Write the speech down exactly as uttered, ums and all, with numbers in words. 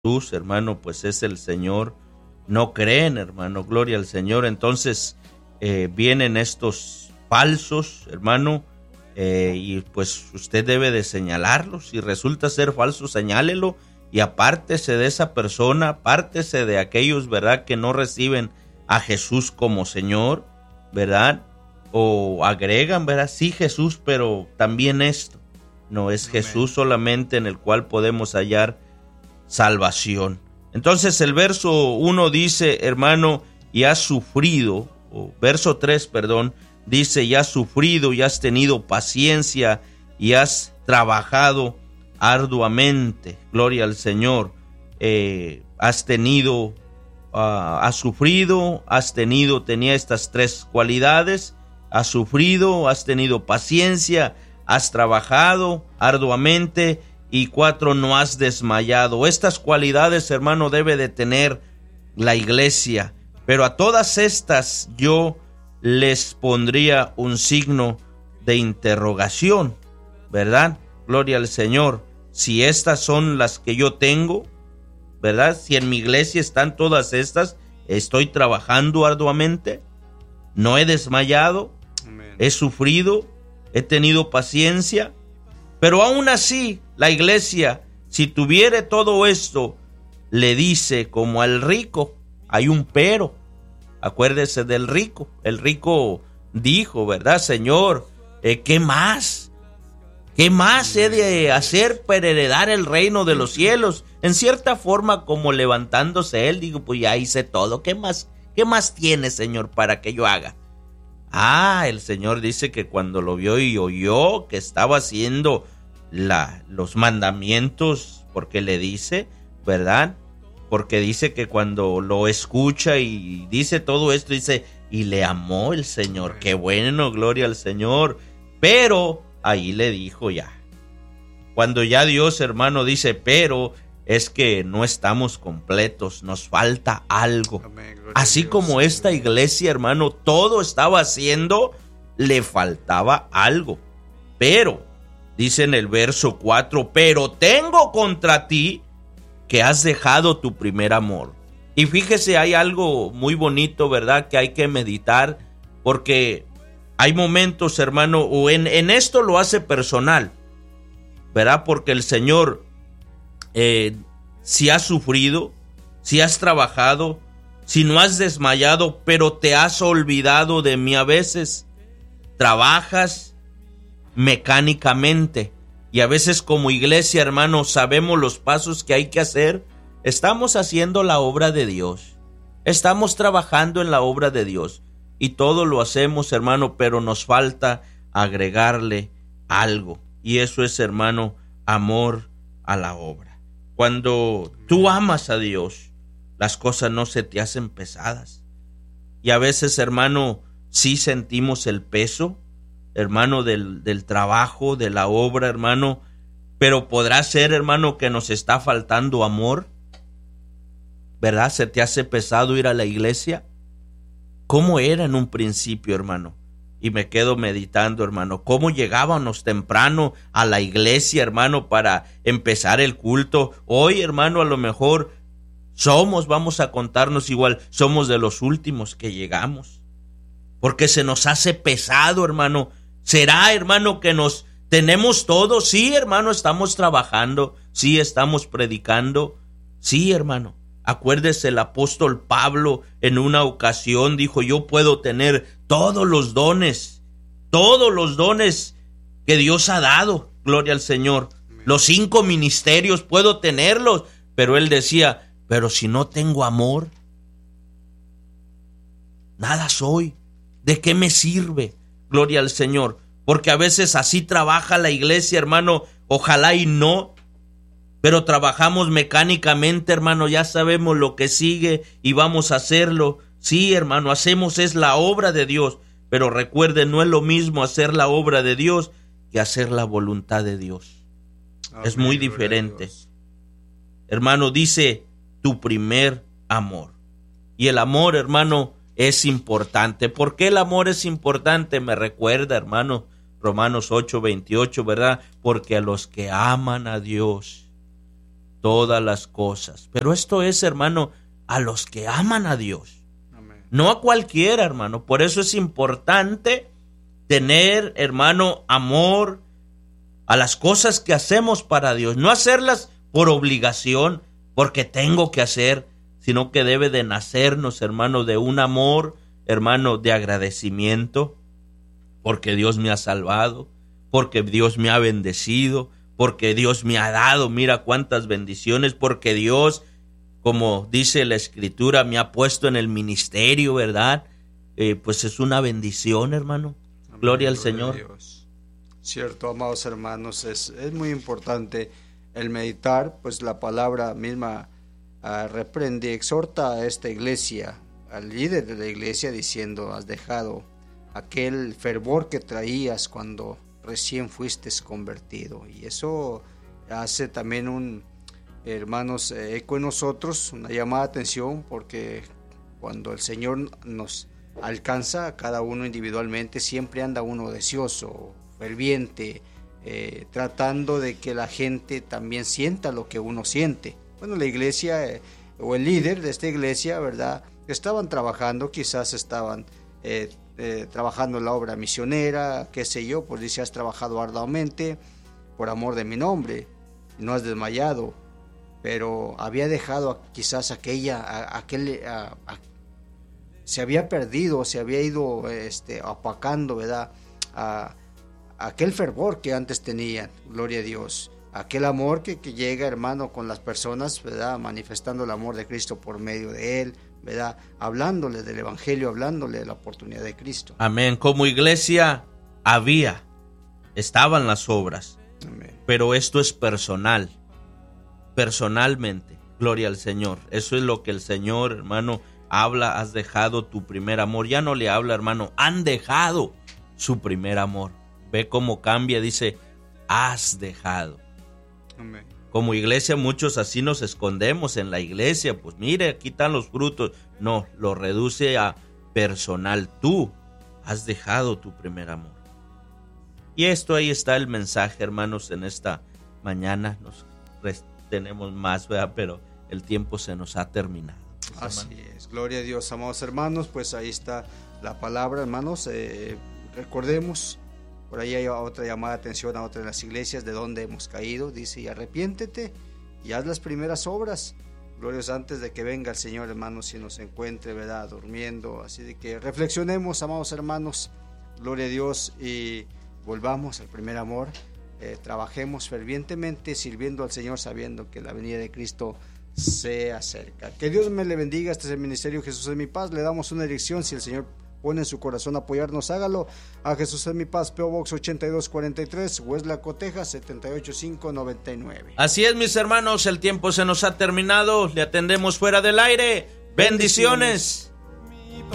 Jesús, hermano, pues es el Señor, no creen, hermano, gloria al Señor. Entonces eh, vienen estos falsos, hermano, eh, y pues usted debe de señalarlos. Si resulta ser falso, señálelo y apártese de esa persona, apártese de aquellos, ¿verdad?, que no reciben a Jesús como Señor, ¿verdad? O agregan, ¿verdad? Sí, Jesús, pero también esto. No es Amén. Jesús solamente en el cual podemos hallar salvación. Entonces el verso uno dice, hermano, y has sufrido, o verso tres, perdón, dice, y has sufrido, y has tenido paciencia, y has trabajado arduamente. Gloria al Señor. Eh, has tenido, uh, has sufrido, has tenido, tenía estas tres cualidades. Has sufrido, has tenido paciencia, has trabajado arduamente, y cuatro, no has desmayado. Estas cualidades, hermano, debe de tener la iglesia, pero a todas estas yo les pondría un signo de interrogación, ¿verdad? Gloria al Señor. Si estas son las que yo tengo, ¿verdad? Si en mi iglesia están todas estas, estoy trabajando arduamente, no he desmayado, Amén. He sufrido, he tenido paciencia. Pero aún así, la iglesia, si tuviere todo esto, le dice como al rico, hay un pero. Acuérdese del rico. El rico dijo, ¿verdad, Señor? Eh, ¿Qué más? ¿Qué más he de hacer para heredar el reino de los cielos? En cierta forma, como levantándose él, digo, pues ya hice todo. ¿Qué más, qué más tiene, Señor, para que yo haga? Ah, el Señor dice que cuando lo vio y oyó que estaba haciendo la, los mandamientos, porque le dice, ¿verdad? Porque dice que cuando lo escucha y dice todo esto, dice, y le amó el Señor. Qué bueno, gloria al Señor. Pero ahí le dijo ya. Cuando ya Dios, hermano, dice, pero es que no estamos completos, nos falta algo. Amén, así como esta iglesia, hermano, todo estaba haciendo, le faltaba algo. Pero, dice en el verso cuatro, pero tengo contra ti que has dejado tu primer amor. Y fíjese, hay algo muy bonito, ¿verdad?, que hay que meditar, porque hay momentos, hermano, o en, en esto lo hace personal, ¿verdad? Porque el Señor, Eh, si has sufrido, si has trabajado, si no has desmayado, pero te has olvidado de mí a veces, trabajas mecánicamente, y a veces como iglesia, hermano, sabemos los pasos que hay que hacer. Estamos haciendo la obra de Dios, estamos trabajando en la obra de Dios, y todo lo hacemos, hermano, pero nos falta agregarle algo, y eso es, hermano, amor a la obra. Cuando tú amas a Dios, las cosas no se te hacen pesadas. Y a veces, hermano, sí sentimos el peso, hermano, del, del trabajo, de la obra, hermano. Pero podrá ser, hermano, que nos está faltando amor, ¿verdad? ¿Se te hace pesado ir a la iglesia? ¿Cómo era en un principio, hermano? Y me quedo meditando, hermano, cómo llegábamos temprano a la iglesia, hermano, para empezar el culto. Hoy, hermano, a lo mejor somos, vamos a contarnos igual, somos de los últimos que llegamos, porque se nos hace pesado, hermano. ¿Será, hermano, que nos tenemos todo? Sí, hermano, estamos trabajando, sí, estamos predicando, sí, hermano. Acuérdese, el apóstol Pablo en una ocasión dijo, yo puedo tener todos los dones, todos los dones que Dios ha dado, gloria al Señor. Los cinco ministerios puedo tenerlos, pero él decía, pero si no tengo amor, nada soy. ¿De qué me sirve? Gloria al Señor. Porque a veces así trabaja la iglesia, hermano, ojalá y no. Pero trabajamos mecánicamente, hermano, ya sabemos lo que sigue y vamos a hacerlo. Sí, hermano, hacemos es la obra de Dios, pero recuerden, no es lo mismo hacer la obra de Dios que hacer la voluntad de Dios. Amén, es muy diferente. Hermano, dice tu primer amor. Y el amor, hermano, es importante. ¿Por qué el amor es importante? Me recuerda, hermano, Romanos ocho veintiocho, ¿verdad? Porque a los que aman a Dios, todas las cosas. Pero esto es, hermano, a los que aman a Dios. Amén. No a cualquiera, hermano. Por eso es importante tener, hermano, amor a las cosas que hacemos para Dios. No hacerlas por obligación, porque tengo que hacer, sino que debe de nacernos, hermano, de un amor, hermano, de agradecimiento, porque Dios me ha salvado, porque Dios me ha bendecido, porque Dios me ha dado, mira cuántas bendiciones, porque Dios, como dice la Escritura, me ha puesto en el ministerio, ¿verdad? Eh, pues es una bendición, hermano. Amén, Gloria al gloria Señor. a Dios. Cierto, amados hermanos, es, es muy importante el meditar, pues la palabra misma uh, reprende, exhorta a esta iglesia, al líder de la iglesia, diciendo: has dejado aquel fervor que traías cuando recién fuiste convertido. Y eso hace también un, hermanos, eco en nosotros, una llamada de atención, porque cuando el Señor nos alcanza a cada uno individualmente, siempre anda uno deseoso, ferviente, eh, tratando de que la gente también sienta lo que uno siente. Bueno, la iglesia eh, o el líder de esta iglesia, ¿verdad?, estaban trabajando, quizás estaban eh, eh, trabajando en la obra misionera, qué sé yo, pues dice: has trabajado arduamente por amor de mi nombre, no has desmayado, pero había dejado quizás aquella, a, aquel, a, a, se había perdido, se había ido este, apacando, ¿verdad?, a, a aquel fervor que antes tenían, gloria a Dios, aquel amor que, que llega, hermano, con las personas, ¿verdad?, manifestando el amor de Cristo por medio de él, ¿verdad?, hablándole del evangelio, hablándole de la oportunidad de Cristo. Amén. Como iglesia había, estaban las obras. Amén. Pero esto es personal, personalmente, gloria al Señor. Eso es lo que el Señor, hermano, habla: has dejado tu primer amor. Ya no le habla, hermano, han dejado su primer amor. Ve cómo cambia, dice: has dejado. Amén. Como iglesia muchos así nos escondemos en la iglesia, pues mire, aquí están los frutos. No, lo reduce a personal. Tú has dejado tu primer amor. Y esto, ahí está el mensaje, hermanos, en esta mañana. Nos tenemos más, ¿verdad?, pero el tiempo se nos ha terminado. Así es, gloria a Dios, amados hermanos, pues ahí está la palabra, hermanos. Eh, recordemos, por ahí hay otra llamada de atención a otras de las iglesias de donde hemos caído. Dice: y arrepiéntete y haz las primeras obras, glorios, antes de que venga el Señor, hermanos, y nos encuentre, ¿verdad?, durmiendo. Así de que reflexionemos, amados hermanos, gloria a Dios, y volvamos al primer amor. Eh, trabajemos fervientemente sirviendo al Señor, sabiendo que la venida de Cristo se acerca. Que Dios me le bendiga. Este es el ministerio Jesús es mi paz. Le damos una dirección: si el Señor pone en su corazón apoyarnos, hágalo. A Jesús es mi paz, P O Box ochenta y dos cuarenta y tres, Hueslaco, Texas setenta y ocho cinco noventa y nueve. Así es, mis hermanos, el tiempo se nos ha terminado. Le atendemos fuera del aire. Bendiciones. Bendiciones.